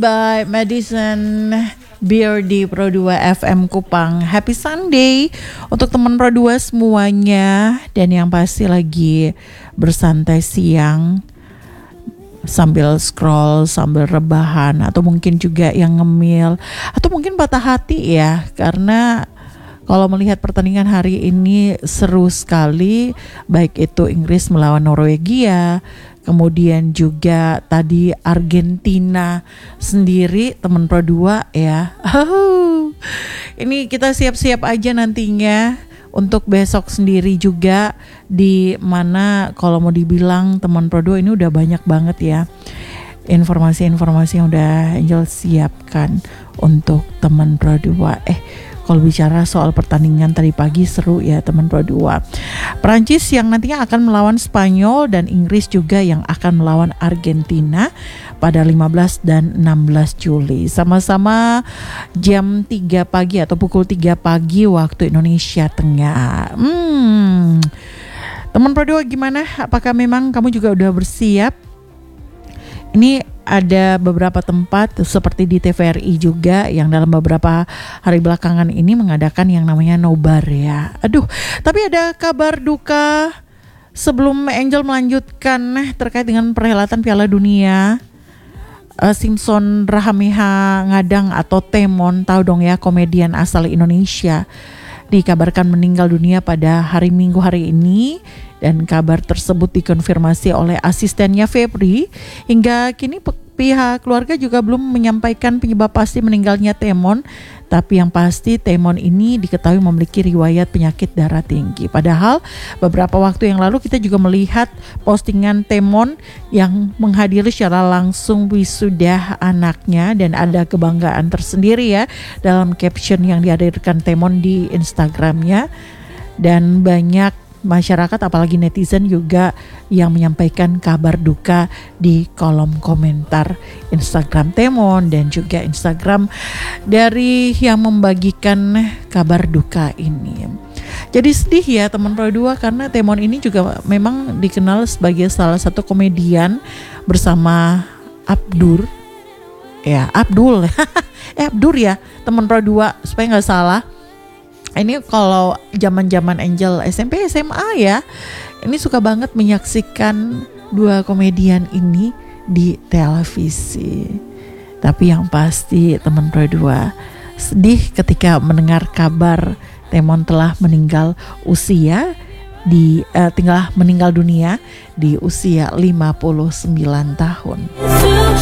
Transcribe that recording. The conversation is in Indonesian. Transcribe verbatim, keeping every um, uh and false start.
By Madison Beer di Pro dua F M Kupang. Happy Sunday untuk teman Pro dua semuanya, dan yang pasti lagi bersantai siang sambil scroll, sambil rebahan, atau mungkin juga yang ngemil, atau mungkin patah hati ya, karena kalau melihat pertandingan hari ini seru sekali, baik itu Inggris melawan Norwegia, kemudian juga tadi Argentina sendiri, teman Pro dua ya. Oh, ini kita siap-siap aja nantinya untuk besok sendiri juga, di mana kalau mau dibilang teman Pro dua ini udah banyak banget ya informasi-informasi yang udah Angel siapkan untuk teman Pro dua. Eh Kalau bicara soal pertandingan tadi pagi seru ya teman Pro dua. Perancis yang nantinya akan melawan Spanyol, dan Inggris juga yang akan melawan Argentina pada lima belas dan enam belas Juli. Sama-sama jam tiga pagi atau pukul tiga pagi waktu Indonesia Tengah. Hmm. Teman Pro dua gimana? Apakah memang kamu juga udah bersiap? Ini ada beberapa tempat seperti di T V R I juga yang dalam beberapa hari belakangan ini mengadakan yang namanya nobar ya. Aduh, tapi ada kabar duka sebelum Angel melanjutkan terkait dengan perhelatan Piala Dunia. uh, Simpson Rahameha Ngadang atau Temon, tahu dong ya, komedian asal Indonesia, dikabarkan meninggal dunia pada hari Minggu hari ini. Dan kabar tersebut dikonfirmasi oleh asistennya Febri. Hingga kini pihak keluarga juga belum menyampaikan penyebab pasti meninggalnya Temon. Tapi yang pasti Temon ini diketahui memiliki riwayat penyakit darah tinggi. Padahal beberapa waktu yang lalu kita juga melihat postingan Temon yang menghadiri secara langsung wisuda anaknya. Dan ada kebanggaan tersendiri ya dalam caption yang dihadirkan Temon di Instagramnya. Dan banyak masyarakat apalagi netizen juga yang menyampaikan kabar duka di kolom komentar Instagram Temon dan juga Instagram dari yang membagikan kabar duka ini. Jadi sedih ya teman Pro dua, karena Temon ini juga memang dikenal sebagai salah satu komedian bersama Abdur. Ya, Abdul. eh Abdur ya, teman Pro dua supaya enggak salah. Ini kalau zaman-zaman Angel S M P S M A ya, ini suka banget menyaksikan dua komedian ini di televisi. Tapi yang pasti teman Pro dua sedih ketika mendengar kabar Temon telah meninggal usia di uh, tinggal meninggal dunia di usia lima puluh sembilan tahun.